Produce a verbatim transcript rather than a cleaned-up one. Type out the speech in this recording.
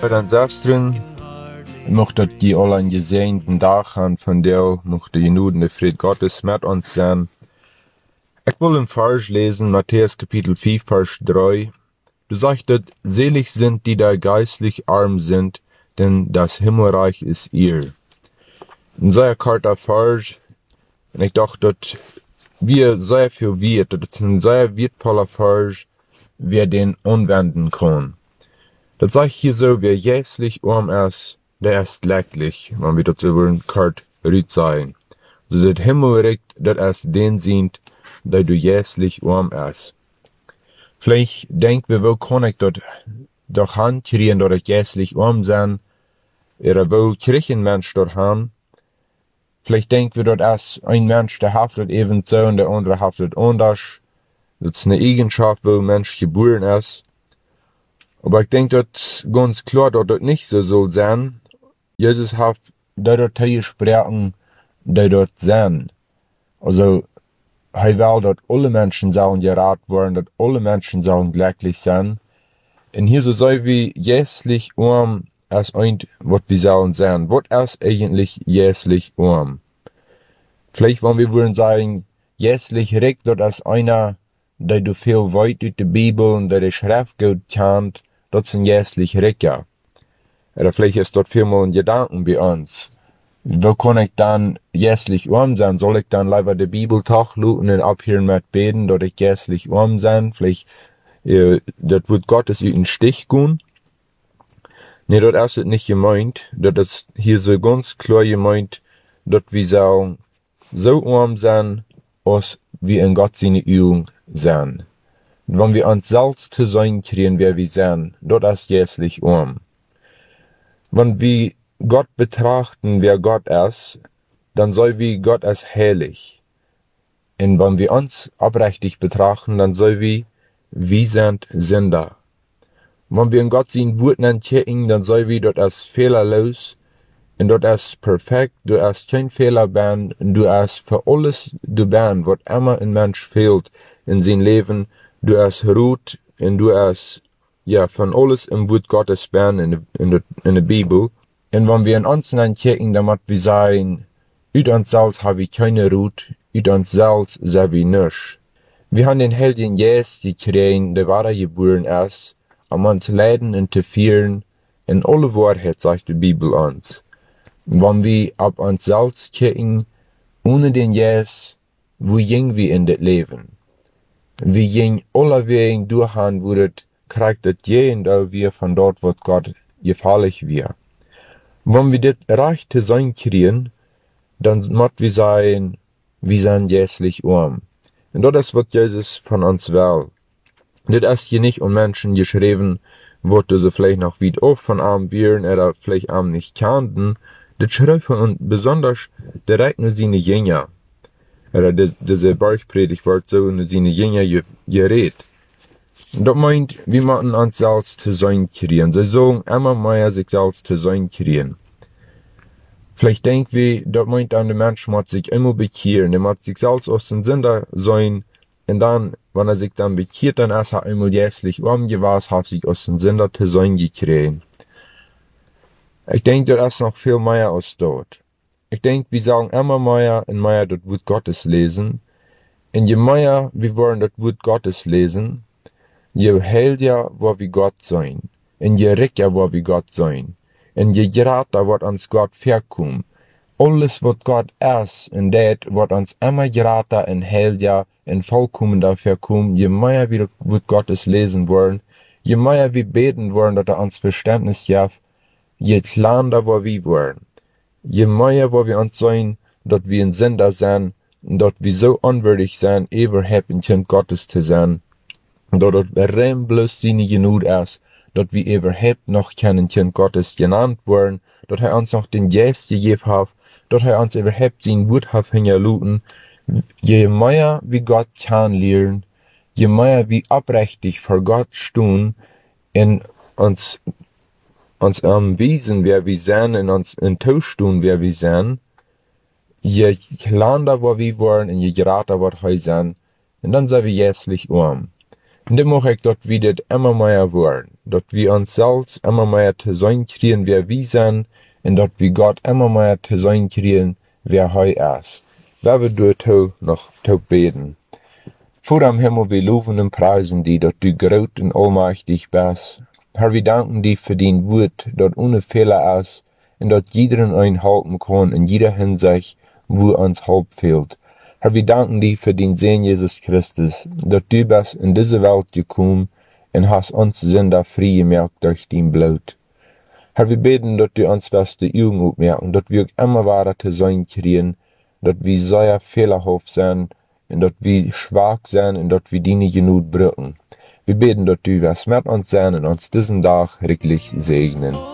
Dan zesteren mocht dat die al een gesegneten dag haben von der, mocht de genudende Fried Gottes mit uns sein. Ich will im Vers lesen, Matthäus Kapitel vier, Vers drei. Du sagst, selig sind, die da geistlich arm sind, denn das Himmelreich ist ihr. Ein sehr kurzer Vers, und ich dachte, dass wir sehr viel wert, das ist ein sehr wertvoller Vers, wir den anwenden können. Das sagt hier so, wer jässlich arm ist, der ist glücklich, wenn wir das über den Kurt rüt sagen. So das Himmelreich, das ist den sind, der du jässlich arm ist. Vielleicht denkt wir, wo kann ich dort doch hankriegen, dass ich jässlich arm sein, oder wo krieg ich ein Mensch dort han? Vielleicht denken wir, dass ist ein Mensch, der haftet eben so und der andere haftet anders. Das ist eine Eigenschaft, wo ein Mensch geboren ist. Aber ich denke, das ganz klar, dass das nicht so soll sein. Jesus hat da dort gesprochen, die dort sind. Also, er will, dass alle Menschen sollen geraten werden, dass alle Menschen sollen glücklich sein. Und hier so sei wie jässlich arm, als ein, was wir sollen sein. Was ist eigentlich jässlich arm? Vielleicht wollen wir würden sagen, jässlich reich, das ist einer, der du viel weit durch die Bibel und der die Schrift gut kennt, das ist ein jässlich Reicher. Oder vielleicht ist dort vielmal ein Gedanken bei uns. Wo kann ich dann jässlich arm sein? Soll ich dann lieber die Bibel tachluten und abhören mit beten, dass ich jässlich arm sein? Vielleicht, äh, das wird Gottes in den Stich gehen. Nee, das ist nicht gemeint. Das ist hier so ganz klar gemeint, dass wir sollen so arm sein, als wir in Gott seine Augen sind. Wenn wir uns selbst zu sein kriegen, wer wir sind, das ist jässlich arm. Wenn wir Gott betrachten, wer Gott ist, dann soll wir Gott als heilig. Und wenn wir uns abrechtig betrachten, dann soll wir, wir sind Sünder. Wenn wir in Gott sein Wort entdecken, dann soll wir dort als fehlerlos, und dort als perfekt, du hast kein Fehler ben, und du hast für alles du ben, was immer ein Mensch fehlt in sein Leben, du hast Ruht, und du hast, ja, von alles im Wort Gottes ben, in, in, der, in der Bibel. Und wenn wir in uns entdecken, dann muss wir sagen, ut uns selbst habe ich keine Ruht, ut uns selbst sind wir nicht. Wir haben den Heiligen Geist gekriegt, der wahre geboren ist, um uns leiden und zu führen, in alle Wahrheit, sagt die Bibel uns. Wenn wir ab uns selbst kicken, ohne den Geist, wo gehen wir in das Leben? Wir gehen alle Wege durch, wo das kriegt das gehen, da wir von dort, wo Gott gefällig wird. Wenn wir das Recht zu sein kriegen, dann müssen wir sagen, wir sind jässlich arm. Und das ist, was Jesus von uns will. Das ist hier nicht um Menschen geschrieben, wo sie vielleicht noch weit oft von arm wären oder vielleicht arm nicht kannten. Das schreibt von uns besonders direkt nur seine Jünger. Oder diese Bergpredigt wird so nur seine Jünger geredet. Das meint, wir müssen uns selbst zu sein kriegen. Sie sagen immer mehr sich selbst zu sein kriegen. Vielleicht denken wir, das meint dann, der Mensch muss sich immer bekehren. Er muss sich selbst aus den Sünder sein. Und dann, wenn er sich dann bekehrt, dann ist er einmal jässlich arm gewesen, hat sich aus den Sünder zu sein gekriegt. Ich denke, das ist noch viel mehr als dort. Ich denke, wir sagen immer mehr und mehr das Wort Gottes lesen. Und je mehr wir wollen das Wort Gottes lesen, je heiliger wo wir Gott sein. Und je reicher wo wir Gott sein. Und je gerater wird uns Gott verkommen. Alles, was Gott ist, und das wird uns immer gerater und heiliger und vollkommender verkommen, je mehr wir das Wort Gottes lesen wollen, je mehr wir beten wollen, dass er uns Verständnis gibt, je kleiner wo wir wollen. Je mehr wo wir uns sein, dass wir ein Sünder sind, dass wir so unwürdig sind, überhaupt ein Kind Gottes zu sein, dass das rein bloß seine Genug ist, dass wir überhaupt noch kein Kind Gottes genannt werden, dass er uns noch den Geist gegeben hat, dass er uns überhaupt sein Wort hat hingeluten. Je mehr wir Gott kennenlernen, je mehr wir abrechtig vor Gott stehen, in uns uns am Wesen, wer wir sind, in uns in Tausch tun, wer wir sind, je kleiner wo wir wollen, und je gerater wird wir sein, und dann sind wir jässlich arm. Und dann mache ich dort wieder immer mehr wollen. dat wir uns selbst immer mehr zu sein kriegen, wer wir sind, und dat wir Gott immer mehr zu sein kriegen, wer hei ist. Wer wir dazu noch zu beten. Vor am Himmel, wir loben und preisen die, dat du groß und allmächtig bist. Herr, wir danken dir für dein Wort, dat ohne Fehler ist, und dat jeder ein halten kann, in jeder Hinsicht, wo uns Halt fehlt. Herr, wir danken dir für den Sohn Jesus Christus, dat du bist in diese Welt gekommen und hast uns Sünder frei gemacht durch dein Blut. Herr, wir beten, dat du uns wirst die Augen aufmerken, dat wir immer weiter zu sein kriegen, dat wir sehr fehlerhaft sind, und dat wir schwach sind, und dat wir deine Genut brauchen. Wir beten, dat du wirst mit uns sein und uns diesen Tag wirklich segnen.